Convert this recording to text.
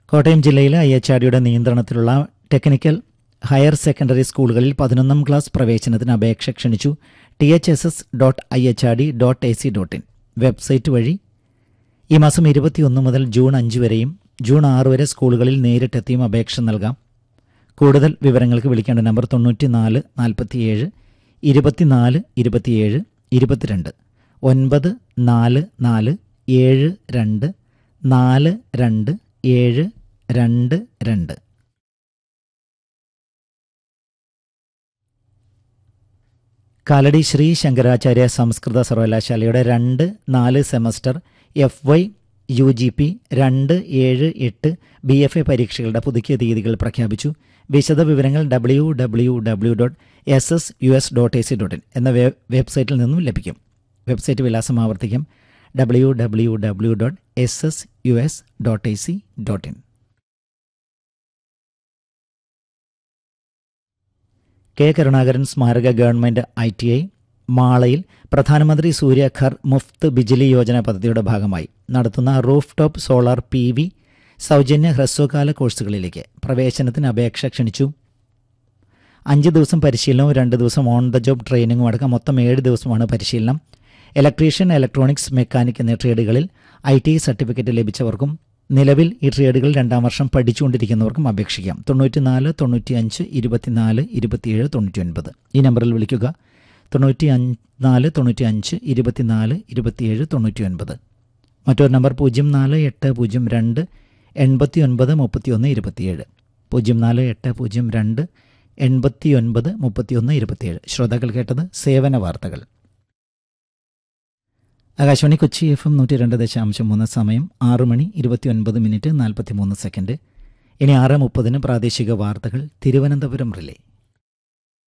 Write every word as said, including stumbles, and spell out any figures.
കോട്ടയം ജില്ലയിലെ I H R ഡിയുടെ നിയന്ത്രണത്തിലുള്ള ടെക്നിക്കൽ ഹയർ സെക്കൻഡറി സ്കൂളുകളിൽ പതിനൊന്നാം ക്ലാസ് പ്രവേശനത്തിന് അപേക്ഷ ക്ഷണിച്ചു. T H S S dot I H R D dot A C dot in website വഴി ഈ മാസം ഇരുപത്തിയൊന്ന് മുതൽ ജൂൺ അഞ്ച് വരെയും ജൂൺ ആറ് വരെ സ്കൂളുകളിൽ നേരിട്ടെത്തിയും അപേക്ഷ നൽകാം. കൂടുതൽ വിവരങ്ങൾക്ക് വിളിക്കേണ്ട നമ്പർ തൊണ്ണൂറ്റി നാല് നാൽപ്പത്തിയേഴ് ഇരുപത്തിനാല് ഇരുപത്തിയേഴ് ഇരുപത്തിരണ്ട് ഒൻപത് നാല് നാല് ഏഴ് രണ്ട് നാല് രണ്ട് ഏഴ് രണ്ട് രണ്ട്. കാലടി ശ്രീ ശങ്കരാചാര്യ സംസ്കൃത സർവകലാശാലയുടെ രണ്ട് നാല് semester F why you G P രണ്ട് ഏഴ് എട്ട് ബി എഫ് എ പരീക്ഷകളുടെ പുതുക്കിയ തീയതികൾ പ്രഖ്യാപിച്ചു. വിശദ വിവരങ്ങൾ W W W dot S S U S dot A C dot in എന്ന വെബ്സൈറ്റിൽ നിന്നും ലഭിക്കും. വെബ്സൈറ്റ് വിലാസം ആവർത്തിക്കും: W W W dot S S U S dot A C dot in. K Karunakaran സ്മാരക ഗവൺമെൻറ് ഐ ടി ഐ മാളയിൽ പ്രധാനമന്ത്രി സൂര്യ ഘർ മുഫ്ത് ബിജ്ലി യോജന പദ്ധതിയുടെ ഭാഗമായി നടത്തുന്ന roof top solar P V സൗജന്യ ഹ്രസ്വകാല കോഴ്സുകളിലേക്ക് പ്രവേശനത്തിന് അപേക്ഷ ക്ഷണിച്ചു. അഞ്ച് ദിവസം പരിശീലനവും രണ്ട് ദിവസം ഓൺ ദ ജോബ് ട്രെയിനിങ്ങും അടക്കം മൊത്തം ഏഴ് ദിവസമാണ് പരിശീലനം. ഇലക്ട്രീഷ്യൻ, ഇലക്ട്രോണിക്സ്, മെക്കാനിക് എന്നീ ട്രേഡുകളിൽ ഐ ടി സർട്ടിഫിക്കറ്റ് ലഭിച്ചവർക്കും നിലവിൽ ഈ ട്രേഡുകൾ രണ്ടാം വർഷം പഠിച്ചുകൊണ്ടിരിക്കുന്നവർക്കും അപേക്ഷിക്കാം. തൊണ്ണൂറ്റി നാല് തൊണ്ണൂറ്റി അഞ്ച് ഇരുപത്തിനാല് ഇരുപത്തിയേഴ് തൊണ്ണൂറ്റി ഒൻപത് ഈ നമ്പറിൽ വിളിക്കുക. തൊണ്ണൂറ്റി അഞ്ച് നാല് തൊണ്ണൂറ്റി അഞ്ച് ഇരുപത്തിനാല് ഇരുപത്തിയേഴ് തൊണ്ണൂറ്റി ഒൻപത്. മറ്റൊരു നമ്പർ പൂജ്യം നാല് എട്ട് പൂജ്യം രണ്ട് എൺപത്തി ഒൻപത് മുപ്പത്തി ഒന്ന് ഇരുപത്തിയേഴ് പൂജ്യം നാല് എട്ട് പൂജ്യം രണ്ട് എൺപത്തി ഒൻപത് മുപ്പത്തി ഒന്ന് ഇരുപത്തിയേഴ്. ശ്രോതാക്കൾ കേട്ടത് സേവന വാർത്തകൾ. ആകാശവാണി കൊച്ചി എഫ് എം നൂറ്റി രണ്ട് ദശാംശം മൂന്ന്. സമയം ആറ് മണി ഇരുപത്തി ഒൻപത് മിനിറ്റ് നാൽപ്പത്തി മൂന്ന് സെക്കൻഡ്. ഇനി ആറ് മുപ്പതിന് പ്രാദേശിക വാർത്തകൾ തിരുവനന്തപുരം റിലേ.